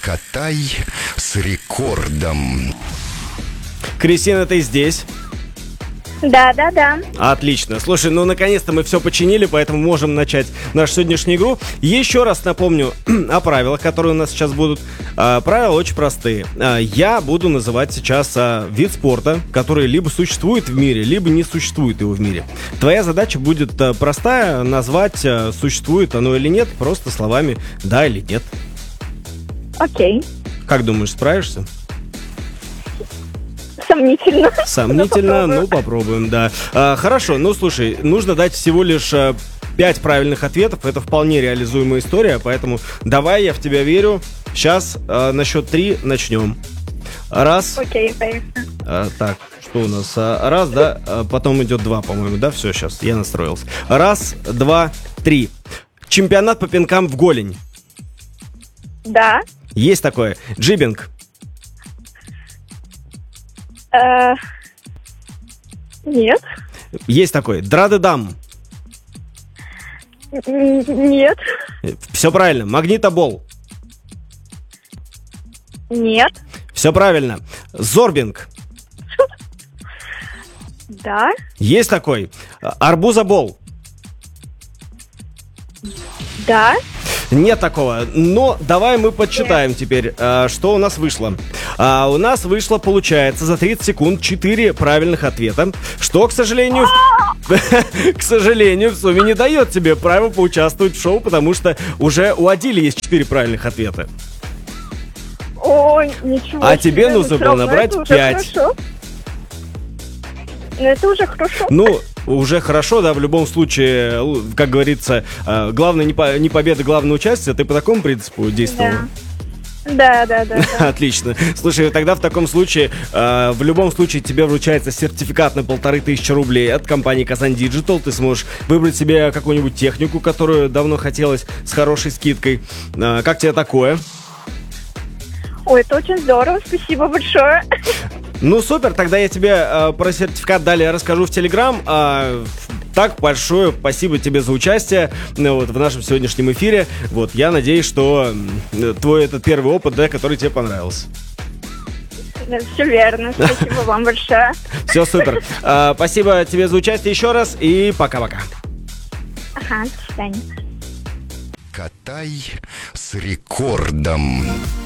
Катай с рекордом. Кристина, ты здесь? Да. Отлично. Слушай, ну наконец-то мы все починили, поэтому можем начать нашу сегодняшнюю игру. Еще раз напомню о правилах, которые у нас сейчас будут. Правила очень простые. Я буду называть сейчас вид спорта, который либо существует в мире, либо не существует его в мире. Твоя задача будет простая: назвать, существует оно или нет, просто словами «да» или «нет». Окей. Как думаешь, справишься? Сомнительно. Ну попробуем, да. Хорошо, ну слушай, нужно дать всего лишь 5 правильных ответов. Это вполне реализуемая история, поэтому давай, я в тебя верю. Сейчас на счет 3 начнем. Раз. Окей, поехали. Так, что у нас? Раз, да, потом идет 2, по-моему, да? Все, сейчас, я настроился. Раз, 2, 3. Чемпионат по пинкам в голень. Да. Есть такое. Джибинг. Нет. Есть такой. Драдедам. Нет. Все правильно. Магнитобол. Нет. Все правильно. Зорбинг. Да. Есть такой. Арбузобол. Да. Нет такого. Но давай мы подсчитаем теперь, что у нас вышло. У нас вышло, получается, за 30 секунд 4 правильных ответа, что, к сожалению, в сумме не дает тебе права поучаствовать в шоу, потому что уже у Адили есть 4 правильных ответа. Ой, ничего. А тебе нужно было набрать 5. Но это уже хорошо. Ну, уже хорошо, да, в любом случае, как говорится, главное не победа, главное участие. Ты по такому принципу действовала? Да. Отлично. Слушай, тогда в таком случае, в любом случае, тебе вручается сертификат на 1500 рублей от компании Казань Digital. Ты сможешь выбрать себе какую-нибудь технику, которую давно хотелось, с хорошей скидкой. Как тебе такое? Ой, это очень здорово, спасибо большое. Ну, супер, тогда я тебе про сертификат далее расскажу в Телеграм. Так, большое спасибо тебе за участие в нашем сегодняшнем эфире. Я надеюсь, что твой этот первый опыт, да, который тебе понравился. Все верно, спасибо вам большое. Все супер. Спасибо тебе за участие еще раз и пока-пока. Ага, до свидания. Катай с рекордом.